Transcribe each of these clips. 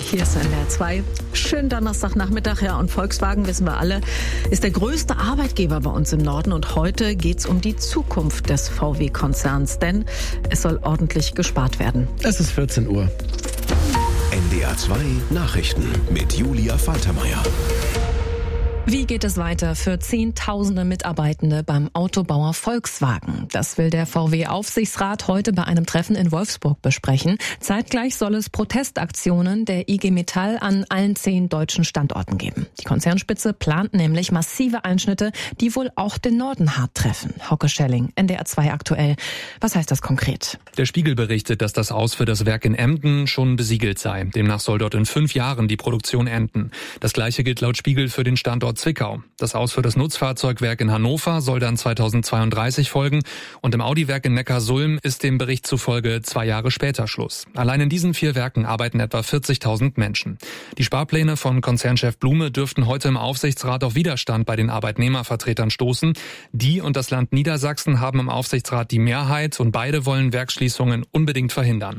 Hier ist NDR 2. Schönen Donnerstagnachmittag. Ja, und Volkswagen, wissen wir alle, ist der größte Arbeitgeber bei uns im Norden. Und heute geht's um die Zukunft des VW-Konzerns, denn es soll ordentlich gespart werden. Es ist 14 Uhr. NDR 2 Nachrichten mit Julia Faltermeier. Wie geht es weiter für Zehntausende Mitarbeitende beim Autobauer Volkswagen? Das will der VW-Aufsichtsrat heute bei einem Treffen in Wolfsburg besprechen. Zeitgleich soll es Protestaktionen der IG Metall an allen 10 deutschen Standorten geben. Die Konzernspitze plant nämlich massive Einschnitte, die wohl auch den Norden hart treffen. Hauke Schelling, NDR 2 aktuell. Was heißt das konkret? Der Spiegel berichtet, dass das Aus für das Werk in Emden schon besiegelt sei. Demnach soll dort in 5 Jahren die Produktion enden. Das Gleiche gilt laut Spiegel für den Standort Zwickau. Das Aus für das Nutzfahrzeugwerk in Hannover soll dann 2032 folgen und im Audi-Werk in Neckarsulm ist dem Bericht zufolge 2 Jahre später Schluss. Allein in diesen 4 Werken arbeiten etwa 40.000 Menschen. Die Sparpläne von Konzernchef Blume dürften heute im Aufsichtsrat auf Widerstand bei den Arbeitnehmervertretern stoßen. Die und das Land Niedersachsen haben im Aufsichtsrat die Mehrheit und beide wollen Werksschließungen unbedingt verhindern.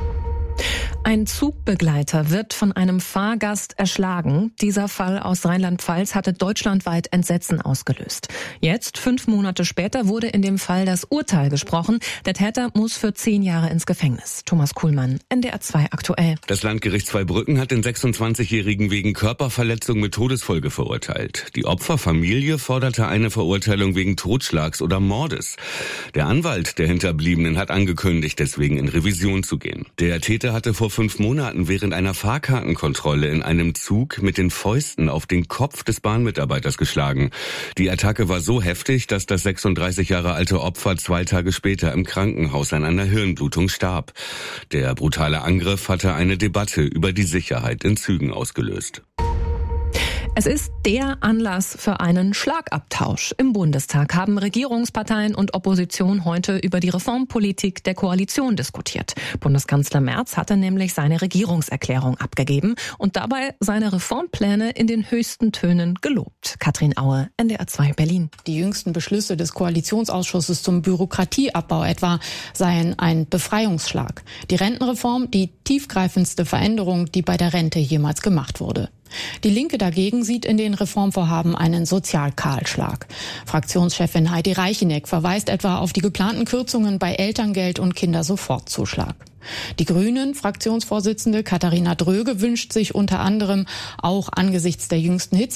Ein Zugbegleiter wird von einem Fahrgast erschlagen. Dieser Fall aus Rheinland-Pfalz hatte deutschlandweit Entsetzen ausgelöst. Jetzt, 5 Monate später, wurde in dem Fall das Urteil gesprochen. Der Täter muss für 10 Jahre ins Gefängnis. Thomas Kuhlmann, NDR 2 aktuell. Das Landgericht Zweibrücken hat den 26-Jährigen wegen Körperverletzung mit Todesfolge verurteilt. Die Opferfamilie forderte eine Verurteilung wegen Totschlags oder Mordes. Der Anwalt der Hinterbliebenen hat angekündigt, deswegen in Revision zu gehen. Der Täter hatte vor 5 Monaten während einer Fahrkartenkontrolle in einem Zug mit den Fäusten auf den Kopf des Bahnmitarbeiters geschlagen. Die Attacke war so heftig, dass das 36 Jahre alte Opfer 2 Tage später im Krankenhaus an einer Hirnblutung starb. Der brutale Angriff hatte eine Debatte über die Sicherheit in Zügen ausgelöst. Es ist der Anlass für einen Schlagabtausch. Im Bundestag haben Regierungsparteien und Opposition heute über die Reformpolitik der Koalition diskutiert. Bundeskanzler Merz hatte nämlich seine Regierungserklärung abgegeben und dabei seine Reformpläne in den höchsten Tönen gelobt. Katrin Aue, NDR 2 Berlin. Die jüngsten Beschlüsse des Koalitionsausschusses zum Bürokratieabbau etwa seien ein Befreiungsschlag. Die Rentenreform, die tiefgreifendste Veränderung, die bei der Rente jemals gemacht wurde. Die Linke dagegen sieht in den Reformvorhaben einen Sozialkahlschlag. Fraktionschefin Heidi Reicheneck verweist etwa auf die geplanten Kürzungen bei Elterngeld und Kindersofortzuschlag. Die Grünen, Fraktionsvorsitzende Katharina Dröge, wünscht sich unter anderem auch angesichts der jüngsten Hitze